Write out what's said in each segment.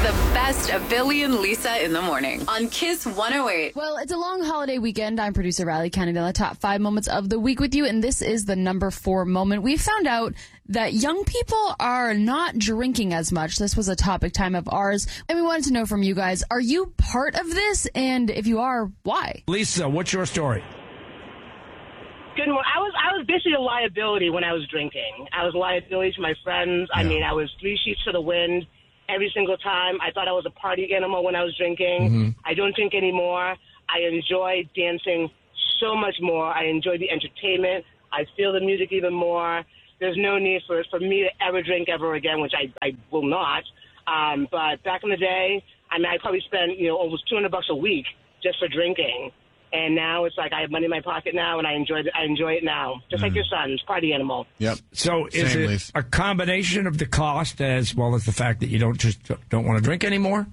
the best of Billy and Lisa in the morning on Kiss 108. Well, it's a long holiday weekend. I'm producer Riley counting down the top 5 moments of the week with you, and this is the number 4 moment. We found out that young people are not drinking as much. This was a topic time of ours, and we wanted to know from you guys, are you part of this? And if you are, why? Lisa, what's your story? Good morning. I was basically a liability when I was drinking. I was a liability to my friends. I mean, I was 3 sheets to the wind every single time. I thought I was a party animal when I was drinking. I don't drink anymore. I enjoy dancing so much more. I enjoy the entertainment. I feel the music even more. There's no need for me to ever drink ever again, which I will not. But back in the day, I mean, I probably spent, almost $200 a week just for drinking. And now it's like I have money in my pocket now, and I enjoy it now. Just like your son's party animal. Yep. So is it a combination of the cost as well as the fact that you don't want to drink anymore?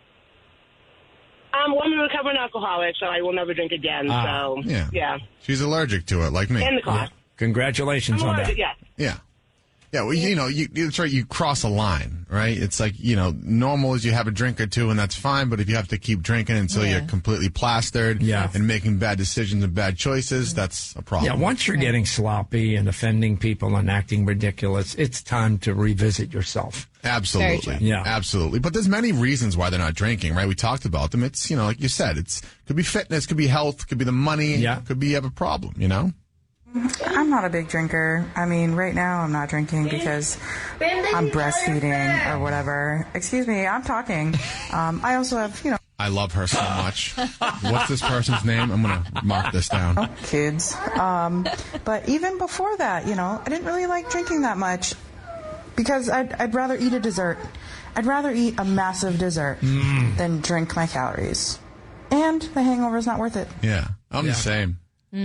Well, I'm a recovering alcoholic, so I will never drink again. So yeah. She's allergic to it, like me. And the cost. Yeah. Congratulations on that. Yeah. Yeah, well, it's right. You cross a line, right? It's like, normal is you have a drink or two and that's fine. But if you have to keep drinking until you're completely plastered and making bad decisions and bad choices, that's a problem. Yeah, once you're getting sloppy and offending people and acting ridiculous, it's time to revisit yourself. Absolutely. Yeah. Absolutely. But there's many reasons why they're not drinking, right? We talked about them. It's, like you said, could be fitness, could be health, could be the money, could be you have a problem, I'm not a big drinker. I mean, right now I'm not drinking because I'm breastfeeding or whatever. Excuse me, I'm talking. I also have, I love her so much. What's this person's name? I'm going to mark this down. Kids. But even before that, I didn't really like drinking that much because I'd rather eat a dessert. I'd rather eat a massive dessert than drink my calories. And the hangover's not worth it. Yeah, I'm the same.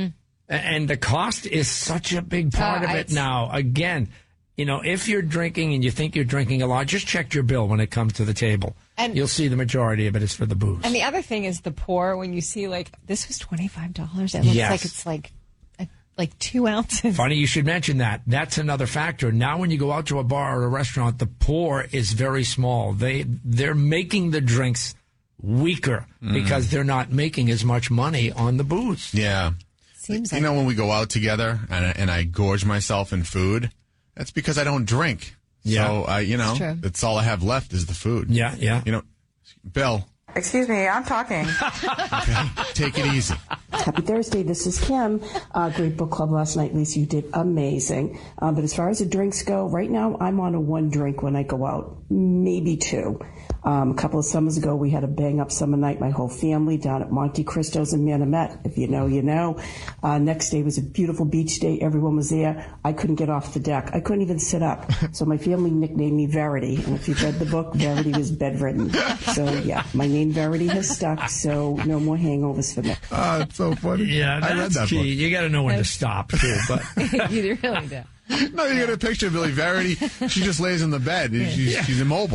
And the cost is such a big part of it now. Again, if you're drinking and you think you're drinking a lot, just check your bill when it comes to the table. And you'll see the majority of it is for the booze. And the other thing is the pour. When you see, this was $25. It looks like it's like 2 ounces. Funny you should mention that. That's another factor. Now when you go out to a bar or a restaurant, the pour is very small. They're making the drinks weaker because they're not making as much money on the booze. Yeah. Seems when we go out together and I gorge myself in food, that's because I don't drink. Yeah. So, that's all I have left is the food. Yeah. Bill. Excuse me, I'm talking. Okay, take it easy. Happy Thursday. This is Kim. Great book club last night, Lisa. You did amazing. But as far as the drinks go, right now I'm on a 1 drink when I go out, maybe 2. A couple of summers ago, we had a bang-up summer night, my whole family, down at Monte Cristo's in Manomet. If you know, you know. Next day was a beautiful beach day. Everyone was there. I couldn't get off the deck. I couldn't even sit up. So my family nicknamed me Verity. And if you've read the book, Verity was bedridden. So, yeah, my name Verity has stuck, so no more hangovers for me. Oh, it's so funny. Yeah, that's I read that key. book. You got to know when to stop, too. But you really do. No, you get a picture of Billy Verity. She just lays in the bed. She's immobile.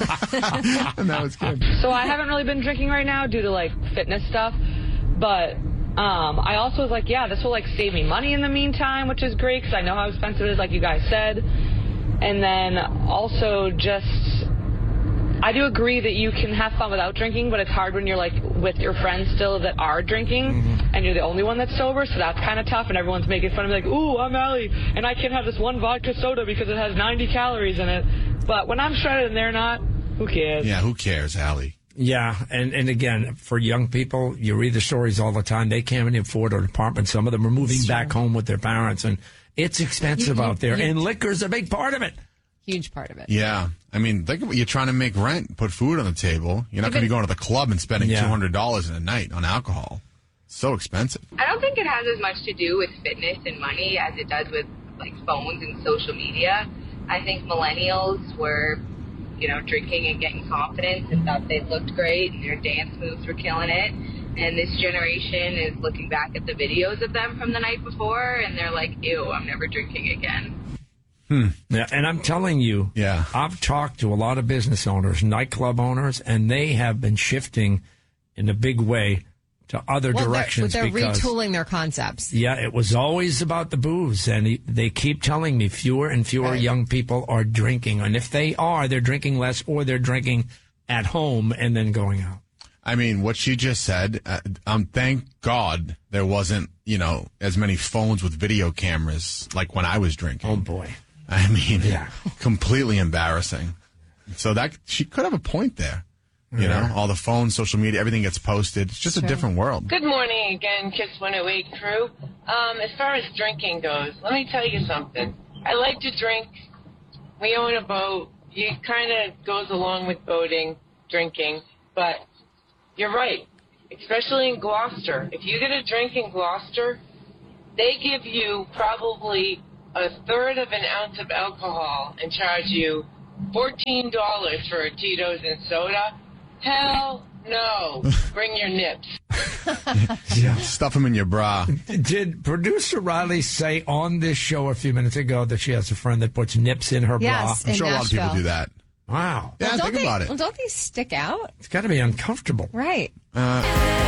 And that was good. So I haven't really been drinking right now due to fitness stuff, but I also was this will save me money in the meantime, which is great because I know how expensive it is, like you guys said. And then also I do agree that you can have fun without drinking, but it's hard when you're with your friends still that are drinking and you're the only one that's sober, so that's kind of tough, and everyone's making fun of me ooh, I'm Allie, and I can't have this one vodka soda because it has 90 calories in it. But when I'm shredded and they're not, who cares? Yeah, who cares, Allie? Yeah, and again, for young people, you read the stories all the time. They can't even afford an apartment. Some of them are moving back home with their parents, and it's expensive out there, and liquor's a big part of it. Huge part of it. Yeah. I mean, think of what you're trying to make rent, put food on the table. You're not going to be going to the club and spending $200 in a night on alcohol. It's so expensive. I don't think it has as much to do with fitness and money as it does with phones and social media. I think millennials were, drinking and getting confidence and thought they looked great and their dance moves were killing it. And this generation is looking back at the videos of them from the night before and they're like, ew, I'm never drinking again. Yeah, and I'm telling you, I've talked to a lot of business owners, nightclub owners, and they have been shifting in a big way to other directions. They're because, retooling their concepts. Yeah, it was always about the booze, and they keep telling me fewer and fewer young people are drinking. And if they are, they're drinking less or they're drinking at home and then going out. I mean, what she just said, thank God there wasn't, as many phones with video cameras like when I was drinking. Oh, boy. I mean, completely embarrassing. So that she could have a point there. All the phones, social media, everything gets posted. It's just a different world. Good morning again, Kiss 108 crew. As far as drinking goes, let me tell you something. I like to drink. We own a boat. It kind of goes along with boating, drinking. But you're right, especially in Gloucester. If you get a drink in Gloucester, they give you probably a third of an ounce of alcohol and charge you $14 for a Tito's and soda. Hell no. Bring your nips. Stuff them in your bra. Did producer Riley say on this show a few minutes ago that she has a friend that puts nips in her bra? I'm sure a lot of people do that. Wow. Yeah, think about it. Well, don't they stick out? It's got to be uncomfortable. Right.